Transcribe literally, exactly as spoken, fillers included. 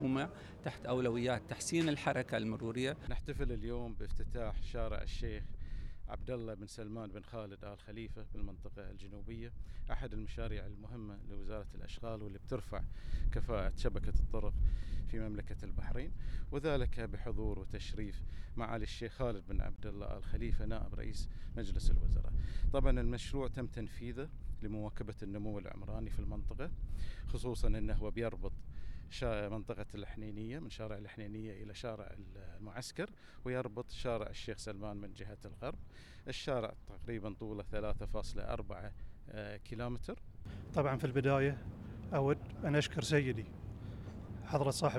هم تحت أولويات تحسين الحركة المرورية. نحتفل اليوم بافتتاح شارع الشيخ عبد الله بن سلمان بن خالد آل خليفة بالمنطقة الجنوبية، أحد المشاريع المهمة لوزارة الأشغال واللي بترفع كفاءة شبكة الطرق في مملكة البحرين، وذلك بحضور وتشريف معالي الشيخ خالد بن عبد الله آل خليفة نائب رئيس مجلس الوزراء. طبعا المشروع تم تنفيذه لمواكبة النمو العمراني في المنطقة، خصوصا أنه هو بيربط منطقة الحنينية من شارع الحنينية إلى شارع المعسكر، ويربط شارع الشيخ سلمان من جهة الغرب. الشارع تقريبا طوله ثلاثة فاصلة أربعة كيلومتر. طبعا في البداية أود أن أشكر سيدي حضرة صاحب